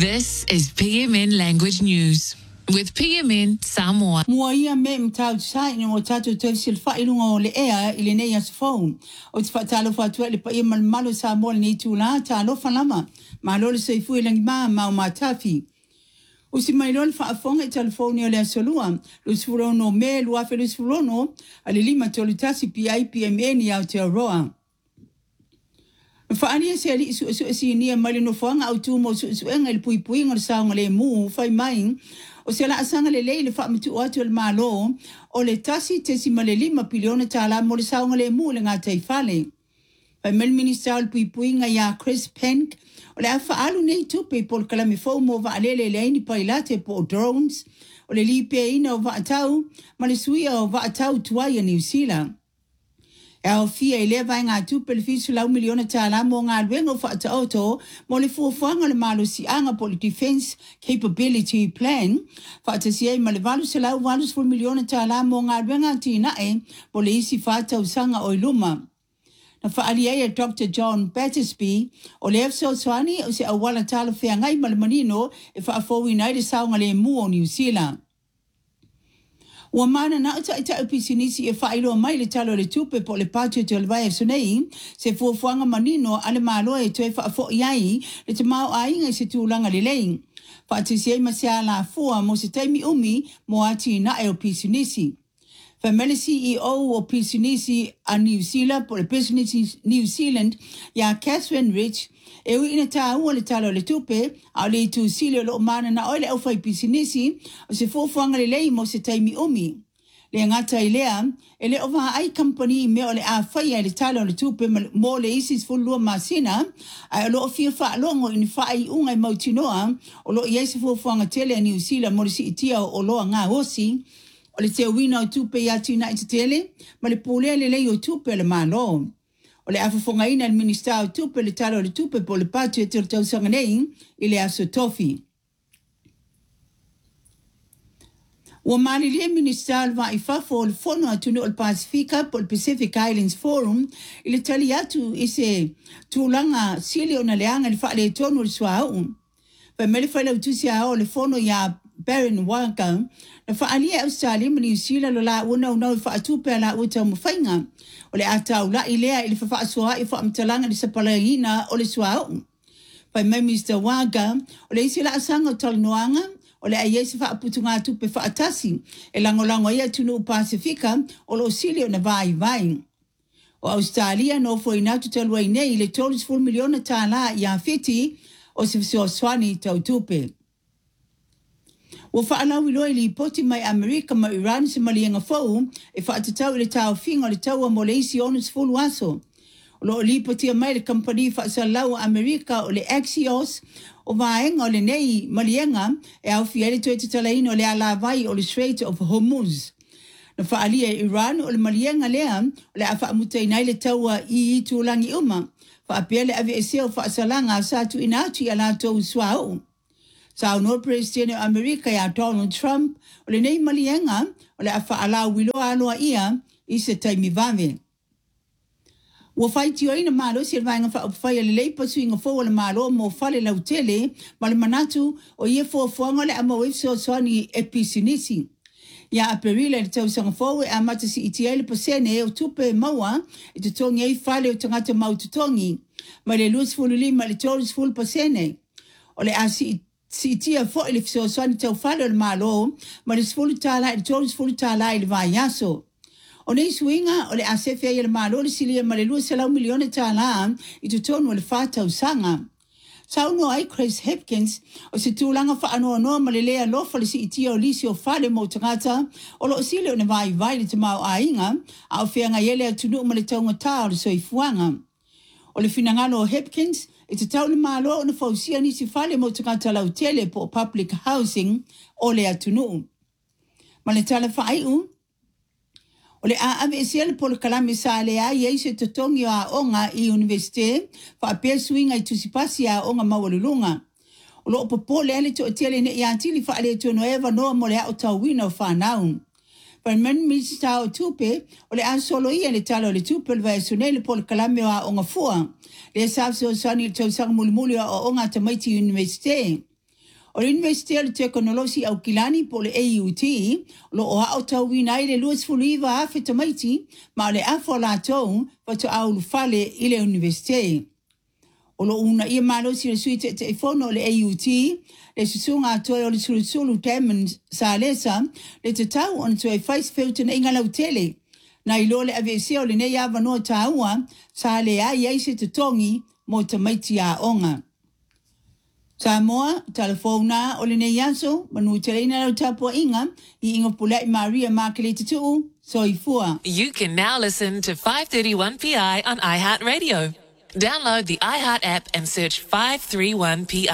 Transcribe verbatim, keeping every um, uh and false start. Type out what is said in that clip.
This is P M N Language News with P M N Samoa. Moia me mtau sai ni mo tatu te silfa ilungo le ea ile nei as phone. O te fatalo fatu le pa ia malo Samoa ni tula talo falama. Malo le seifu ile ma ma matafi. Usi mai lol fa fonga telefoni le solua. Lu surono me lu afe lu surono ale lima tolitasi P I P M N ya te roa. Fa'ania se ali su su si ni mali no fanga au tu mo su su enga le pui pui ngor sa ngale mu fai mai o se la asanga le le le fa mtu atu le malo o le tasi te si male lima pilione tala mo le sa ngale mu le ngata ifale pa mel minister pui pui nga ya Chris Penk o le afa alu nei tu people kala me fo mo va ale le le ni pailate po drones o le li pe ina va tau mali suia va tau tuai New Zealand. El fia eleva nga tu pelfisu lau miliona tala mo nga wengo fa ta auto mo le fu fanga le malu si anga poli defense capability plan fa ta si ma le valu se lau valu fu miliona tala mo nga wenga tina e mo le isi fa ta usanga o iluma na fa alia e Doctor John Battersby o le fso swani o se awala tala fia ngai mal manino e fa fo United Saunga le mu o New Zealand. Wa mana na ata ita episinisi e failo mai le talo le tupe po le patio te alvai sunei se fuafuanga manino ale malo e toe fa fo iai le te mau ainga se tūlanga le leing. Fa ati siei masia la fua mo se taimi umi mo ati na e episinisi. Fa mele C E O o episinisi a New Zealand po le episinisi New Zealand ya Catherine Rich e ui ina tā ua le talo le tupe, au le tu sili lo mana na oile au fai pisinisi, o se fuafuanga le lei mo se taimi umi. Le ngata i lea, e le ova ai company me o le a fai le talo le tupe mo le isis fulua masina, ai lo fia wha longo in whai unga i mautinoa, o lo iei se fuafuanga tele a New Zealand mo le si itia o loa ngā hosi, o le te wina o tupe ya tina i te tele, ma le pule le lei o tupe le malo. O le afafonga ina al minister o tupe le talo le tupe po le patio e te tau sanga nei i le aso tofi. Ua mali le minister va i fafo o le fono atunu o le Pasifika po le Pacific Islands Forum i le tali atu i se tūlanga sili o na leanga le wha le tonu le sua au. Pa mele whaila utusi a o le fono ya Baron Waka na whaalia Australia ma New Zealand lo la una una wha atupe la uta mwhainga o le atau la ilea ili wha asua i wha mtalanga li sapalaina o le suau. Pai mai Mister Waka o le isi la asanga o talanoanga o le aiesi wha aputunga atupe wha atasi e lango lango ia tunu Pasifika o lo sili o na vai vai. O Australia no fo inatu talua inei le tolis full miliona tala ia fiti o se fsio swani tau tupe. Wa whaalau i loa li poti mai Amerika ma Iran se malianga fau e whaatatau i le tau finga le tau a mo le isi onus fulu aso. O lo li poti mai le company whaasalau Amerika o le Axios o vaenga o le nei malianga e au fiele toi te talaina o le ala vai o le Strait of Hormuz. Na whaalia Iran o le malianga lea o le a whaamutai nai le tau a i i tūlangi uma. Whaapele ave e seo whaasalanga sa tu inatu i ala tau suau. Sa no president of America ya Donald Trump o le nei malianga o le afa ala wilo aloa ia i se taimi vave. Ua whaiti o ina malo si alvaenga wha upwhai le leipa suinga fo le malo mo fale lau tele ma le manatu o ia fo fuanga le ama wefso soani episinisi. Ya aperila le tausanga fo e amata si itia le pasene o tupe maua i te tongi ei fale o tangata mau tutongi ma le luas fulu lima le toris fulu pasene o le asi si tia fo ile fso swani tau fale le malo ma le sfulu tala le toris fulu tala ile vai yaso. O nei suinga o le asefia ile malo le silia ma le lua selau milione tala i tu tonu le fata usanga. Sa uno ai Chris Hipkins o se tūlanga wha anoa noa ma le lea lofa le si itia o lisi o fale mo tangata o lo sile o ne vai vai le te mau a inga a o whianga yele a tunu ma le taunga tā o le soifuanga. O le finangalo o Hipkins e te tau le malo o na fausia ni si fale mo tangata lau tele po public housing o le atunu. Ma le tala whaiu o le a ave sia le polo kalame sa le a iei se totongi a onga i universite wha apea suinga i tusipasi a onga mawalulunga. O lo popo le ale to atele ne i antili wha ale to noeva noa mo le a o tau wina o whanau. Pan men misita o tupe o le a solo ia le talo le tupe le vai sune le polo kalame a onga fua. Le safse o sani le tausanga mulimuli o onga tamaiti universite. O le University o le Teknolosi au kilani po le A U T, lo o hao tau wina i le luas fuliva a whetamaiti, ma o le afo la tau, watu au lufale i le University. O lo una ia malo si le sui te te fono o le A U T, le susunga atoe o le sulusulu temen sa lesa, le te tau on toe whais whiuta na inga lau tele. Na ilo le avesea o le nei awa noa taua, sa le ai ai se te tongi mo tamaiti a onga. Samoa, telefona o le nei aso, manu te reina lau tapua inga, I inga pulai Maria Makele te tuu, so I fua. You can now listen to five thirty-one P I on iHeartRadio. Download the iHeart app and search five thirty-one P I.